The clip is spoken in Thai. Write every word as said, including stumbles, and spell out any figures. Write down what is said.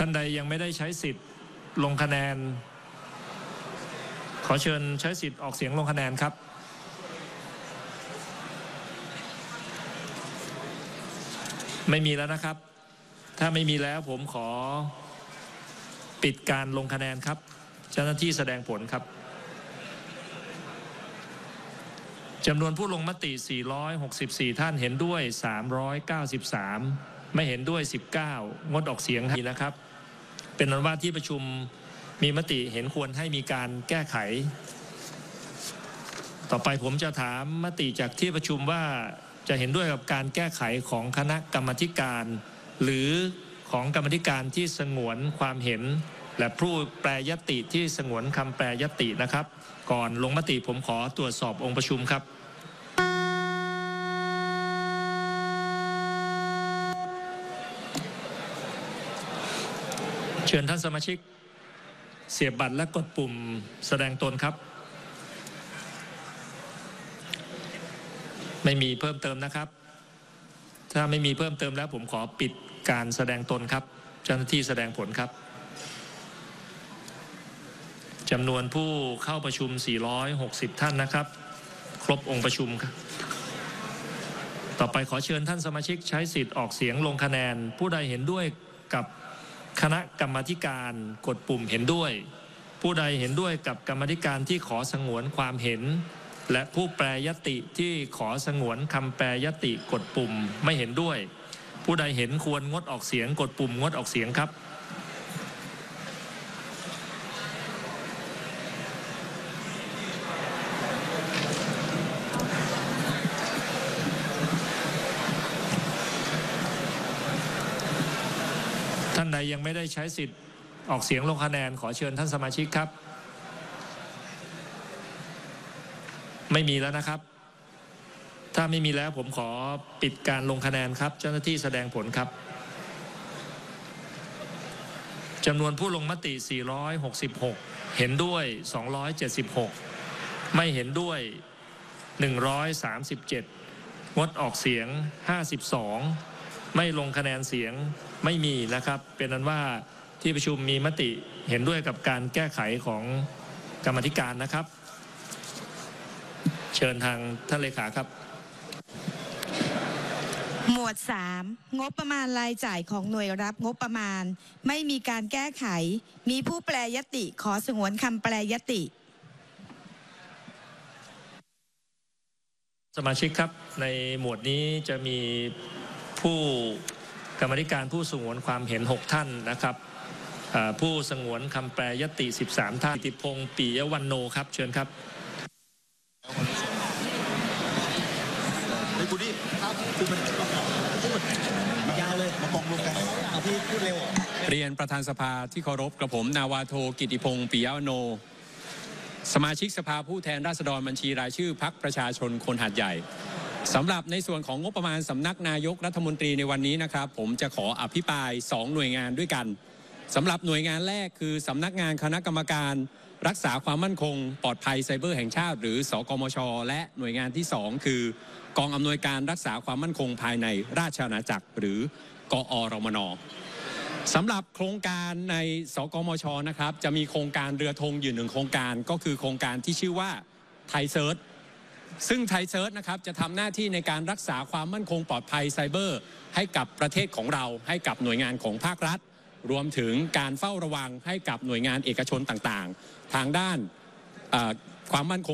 านใดยังไม่ได้ใช้สิทธิ์ลงคะแนนขอเชิญใช้สิทธิ์ออกเสียงลงคะแนนครับไม่มีแล้วนะครับถ้าไม่มีแล้วผมขอปิดการลงคะแนนครับเจ้าหน้าที่แสดงผลครับจำนวนผู้ลงมติสี่ร้อยหกสิบสี่ท่านเห็นด้วยสามร้อยเก้าสิบสามไม่เห็นด้วยสิบเก้างดออกเสียงนะครับเป็นอันว่าที่ประชุมมีมติเห็นควรให้มีการแก้ไขต่อไปผมจะถามมติจากที่ประชุมว่าจะเห็นด้วยกับการแก้ไขของคณะกรรมาธิการหรือของกรรมาธิการที่สงวนความเห็นและผู้แปรยติที่สงวนคำแปรยตินะครับก่อนลงมติผมขอตรวจสอบองค์ประชุมครับเชิญท่านสมาชิกเสียบบัตรและกดปุ่มแสดงตนครับไม่มีเพิ่มเติมนะครับถ้าไม่มีเพิ่มเติมแล้วผมขอปิดการแสดงตนครับเจ้าหน้าที่แสดงผลครับจำนวนผู้เข้าประชุมสี่ร้อยหกสิบท่านนะครับครบองค์ประชุมครับต่อไปขอเชิญท่านสมาชิกใช้สิทธิ์ออกเสียงลงคะแนนผู้ใดเห็นด้วยกับคณะกรรมาธิการกดปุ่มเห็นด้วยผู้ใดเห็นด้วยกับกรรมาธิการที่ขอสงวนความเห็นและผู้แปรยติที่ขอสงวนคำแปรยติกดปุ่มไม่เห็นด้วยผู้ใดเห็นควรงดออกเสียงกดปุ่มงดออกเสียงครับท่านใดยังไม่ได้ใช้สิทธิ์ออกเสียงลงคะแนนขอเชิญท่านสมาชิกครับไม่มีแล้วนะครับถ้าไม่มีแล้วผมขอปิดการลงคะแนนครับเจ้าหน้าที่แสดงผลครับจำนวนผู้ลงมติสี่ร้อยหกสิบหกเห็นด้วยสองร้อยเจ็ดสิบหกไม่เห็นด้วยหนึ่งร้อยสามสิบเจ็ดงดออกเสียงห้าสิบสองไม่ลงคะแนนเสียงไม่มีนะครับเป็นนั้นว่าที่ประชุมมีมติเห็นด้วยกับการแก้ไขของกรรมาธิการนะครับเชิญทางท่านเลขาครับหมวดสามงบประมาณรายจ่ายของหน่วยรับงบประมาณไม่มีการแก้ไขมีผู้แปรยติขอสงวนคำแปรยติสมาชิกครับในหมวดนี้จะมีผู้กรรมาธิการผู้สงวนความเห็นหกท่านนะครับผู้สงวนคำแปรยติสิบสามท่านกิติพงษ์ปิยวรรณโนครับเชิญครับไอ้กูนี่ครับคือมันพูดยาวเลยมาบอกลงกันเอาพี่พูดเร็วเรียนประธานสภาที่เคารพกับผมนาวาโทกิติพงษ์ปิยวรรณโนสมาชิกสภาผู้แทนราษฎรบัญชีรายชื่อพรรคประชาชนคนหาดใหญ่สำหรับในส่วนของงบประมาณสำนักนายกรัฐมนตรีในวันนี้นะครับผมจะขออภิปรายสองหน่วยงานด้วยกันสำหรับหน่วยงานแรกคือสำนักงานคณะกรรมการรักษาความมั่นคงปลอดภัยไซเบอร์แห่งชาติหรือสกมช.และหน่วยงานที่สองคือกองอำนวยการรักษาความมั่นคงภายในราชอาณาจักรหรือกอรมน.สำหรับโครงการในสกมช.นะครับจะมีโครงการเรือธงอยู่หนึ่งโครงการก็คือโครงการที่ชื่อว่าไทยเซิร์ชซึ่งไทยเซิร์ชนะครับจะทำหน้าที่ในการรักษาความมั่นคงปลอดภัยไซเบอร์ให้กับประเทศของเราให้กับหน่วยงานของภาครัฐรวมถึงการเฝ้าระวังให้กับหน่วยงานเอกชนต่างๆทางด้านความมั่นคง